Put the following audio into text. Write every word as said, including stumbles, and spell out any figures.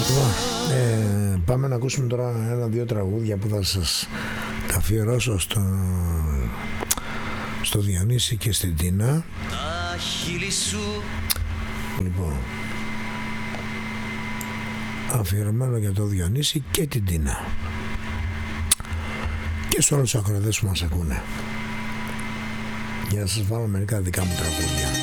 Ε, πάμε να ακούσουμε τώρα ένα-δύο τραγούδια που θα σας τα αφιερώσω στο, στο Διονύση και στην Τίνα. Τα χείλη σου. Λοιπόν, αφιερωμένο για το Διονύση και την Τίνα και σε όλους τους ακροατές που μας ακούνε, για να σας βάλω μερικά δικά μου τραγούδια.